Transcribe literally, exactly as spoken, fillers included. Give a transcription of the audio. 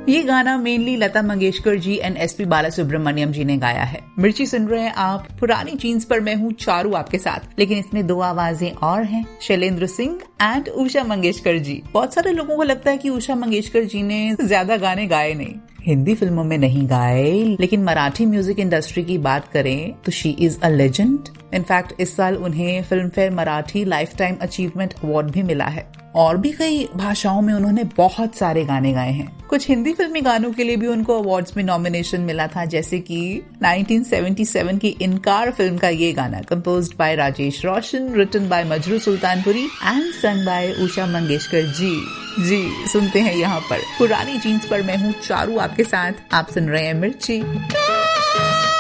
ये गाना mainly Lata Mangeshkar ji and S P Balasubrahmanyam जी ने गाया है। मिर्ची सुन रहे हैं आप, पुरानी जीन्स पर मैं हूँ चारू आपके साथ, लेकिन इसमें दो आवाजें और हैं, शैलेंद्र सिंह एंड उषा मंगेशकर जी। बहुत सारे लोगों को लगता है कि उषा मंगेशकर जी ने ज्यादा गाने गाए नहीं, हिंदी फिल्मों में नहीं गाए, लेकिन मराठी म्यूजिक इंडस्ट्री की बात करें तो she is a legend. In fact इस साल उन्हें film fair Marathi life time achievement award भी मिला है। और भी कई भाषाओं में उन्होंने बहुत सारे गाने गाए हैं। कुछ हिंदी फिल्मी गानों के लिए भी उनको अवार्ड्स में नॉमिनेशन मिला था, जैसे कि उन्नीस सौ सतहत्तर की इनकार फिल्म का ये गाना composed bye Rajesh Roshan, written by Majrooh Sultanpuri and sung by Usha Mangeshkar ji. जी सुनते हैं यहाँ पर पुरानी जीन्स पर मैं हूँ चारू आपके साथ, आप सुन रहे हैं मिर्ची।